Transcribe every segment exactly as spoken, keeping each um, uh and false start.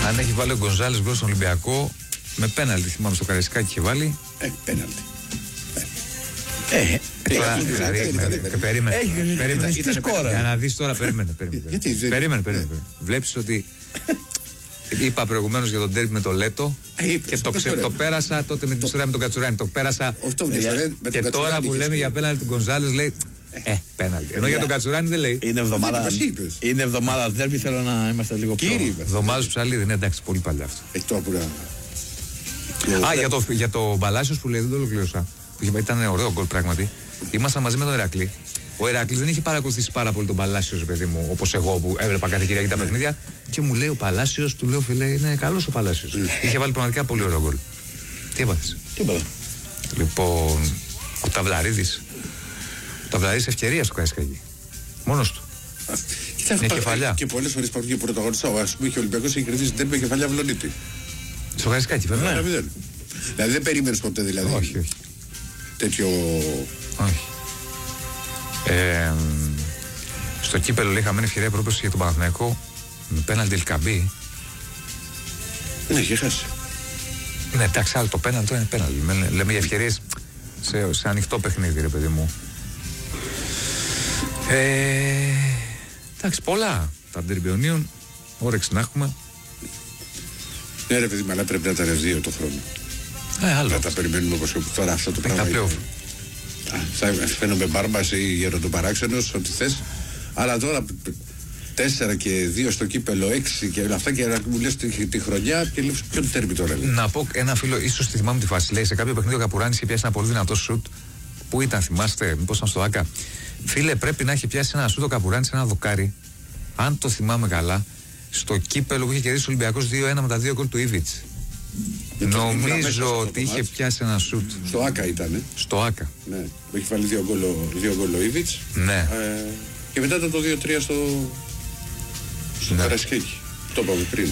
Αν έχει βάλει ο Γκονζάλες γκολ στον Ολυμπιακό, με πέναλτι, θυμάμαι στο Καραϊσκάκι είχε βάλει. Ε, πέναλτι. Ε, περίμενε. Περίμενε. Για να δεις τώρα, περίμενε. Περίμενε, περίμενε. Βλέπεις ότι είπα προηγουμένως για τον ντέρμπι με το Λέτο και το πέρασα τότε με την ιστορία με τον Κατσουράνη. Το πέρασα και τώρα που λέμε για πέναλτι του Γκονζάλες λέει Ε, πέναλτι. Ενώ για τον Κατσουράνη δεν λέει. Είναι εβδομάδα. Είναι εβδομάδα ντέρμπι, θέλω να είμαστε λίγο πιο. Εβδομάδος ψαλίδι, είναι εντάξει, πολύ παλιά αυτό. Έχει τώρα που να. Α, για το, για το Παλάσιος που λέει, δεν το ολοκλήρωσα. Που ήταν ωραίο γκολ πράγματι. Ήμασταν μαζί με τον Ηρακλή. Ο Ηρακλής δεν είχε παρακολουθήσει πάρα πολύ τον Παλάσιος, παιδί μου, όπως εγώ που έβλεπα κάθε Κυριακή τα παιχνίδια. Και μου λέει ο Παλάσιος, του λέω φίλε, είναι καλός ο Παλάσιος. Είχε βάλει πραγματικά πολύ ωραίο γκολ. Τι έπαθες? Τίποτα. Λοιπόν, ο Ταυλαρίδης. Ο Ταυλαρίδης ευκαιρία στο Καραϊσκάκι. Μόνος του. Είναι κεφαλιά. Και πολλές φορές υπάρχουν και πρωταγωνιστές. Ας πούμε και ο Ολυμπιακός έχει κερδίσει την κεφαλιά Βλονίτη. Στο Καραϊσκάκι, βέβαια. Δηλαδή δεν περίμενες ποτέ δηλαδή. Όχι, όχι. Τέτοιο. Όχι. Ε, στο κύπελλο λέει είχαμε ευκαιρία πρόπωση για τον Παναθηναϊκό με πέναλτι Ελκαμπή. Ναι, είχε χάσει. Ναι, εντάξει, άλλο το πέναλτι είναι πέναλτι. Λέμε για ευκαιρίες σε, σε ανοιχτό παιχνίδι, ρε παιδί μου. Ε, εντάξει, πολλά τα ντερμπιονίων. Όρεξη να έχουμε. Ναι, ρε παιδί μου, αλλά πρέπει να τα δύο το χρόνο. Ε, άλλο. Να τα περιμένουμε όπως τώρα αυτό το πράγμα. Θα φαίνομαι μπάρμπας ή γεροντοπαράξενος, ό,τι θες. Αλλά τώρα τέσσερα και δύο στο κύπελο, έξι και όλα αυτά και να μου λες τη, τη χρονιά και λες ποιον τέρμι τώρα λέει. Να πω ένα φίλο, ίσως τη θυμάμαι τη φάση. Λέει σε κάποιο παιχνίδι ο Καπουράνης είχε πιάσει ένα πολύ δυνατό σουτ. Πού ήταν, θυμάστε, μήπως ήταν στο Άκα. Φίλε, πρέπει να έχει πιάσει ένα σουτ ο Καπουράνης, ένα δοκάρι. Αν το θυμάμαι καλά, στο κύπελο που είχε κερδίσει ο Ολυμπιακός δύο ένα με τα δύο γκολ του Ήβιτς. Νομίζω ότι είχε πιάσει ένα σουτ. Στο Άκα ήταν. Στο Άκα. Ναι. Έχει βάλει δύο γκολ ο Ήβιτς. Ναι. Ε, και μετά το δύο τρία στο. Στο ναι. Καραϊσκάκι. Το είπαμε πριν.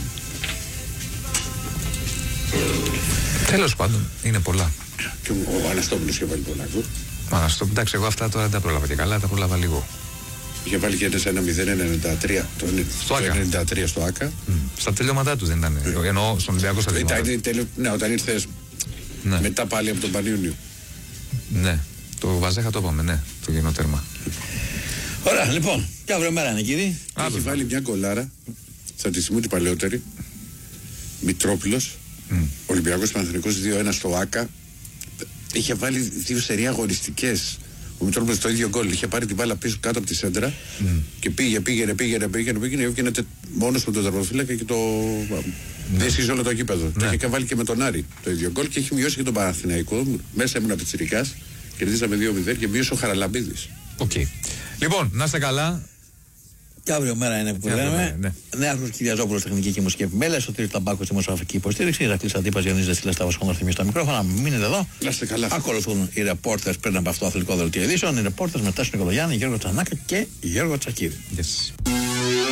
Τέλος πάντων, είναι πολλά. Και ο Αναστόπουλος είχε βάλει πολλά γκολ. Ο Αναστόπουλος, εντάξει, εγώ αυτά τώρα δεν τα πρόλαβα και καλά, τα πρόλαβα λίγο. Είχε βάλει και ένα μηδέν ενενήντα τρία το, στο το ενενήντα τρία στο Άκα. Mm. Στα τελειώματά του δεν ήταν. Mm. Εννοώ στον Ολυμπιακό στα τελειώματα. Ναι, όταν ήρθε ναι. μετά πάλι από τον Πανιούνιο. Ναι, το Βαζέχα το είπαμε, ναι, το γυρνό τέρμα. Ωραία, λοιπόν, και αύριο μέρα είναι κύριε. Έχει βάλει μια γκολάρα, θα τη θυμούν την παλαιότερη. Μητρόπουλος, mm. Ολυμπιακός Παναθηναϊκός δύο ένα στο Άκα. Είχε βάλει δύο σερί αγωνιστικές. Ο Μητρόπουλος το ίδιο γκολ. Είχε πάρει την μπάλα πίσω κάτω από τη σέντρα mm. και πήγε, πήγαινε, πήγαινε, πήγαινε, πήγαινε, πήγαινε μόνος με τον τερματοφύλακα και το. Δίσκησε όλο το γήπεδο. Το είχε βάλει και με τον Άρη το ίδιο γκολ και έχει μειώσει και τον Παναθηναϊκό. Μέσα ήμουν πιτσιρικάς. Κερδίσαμε δύο μηδέν και μείωσε ο Χαραλαμπίδης. Οκ. Okay. Λοιπόν, να είστε καλά. Και αύριο μέρα είναι που λέμε. Ναι. Νέαρχος Κυριαζόπουλος, τεχνική και μουσική επιμέλεια. Ο Τύρης Ταμπάκος, δημοσιογραφική υποστήριξη. Ηρακλής Αντίπας, Διονύσης Δεσίλας, τα βασικών ορθιμίων στα μικρόφωνα. Μείνετε εδώ. Να είστε καλά. Ακολουθούν οι ρεπόρτερς πριν από αυτό το αθλητικό δελτίο ειδήσεων. Οι ρεπόρτερς μετά στον Νικολογιάννη, Γιώργο Τσανάκα και Γιώργο Τσακίδη. Yes.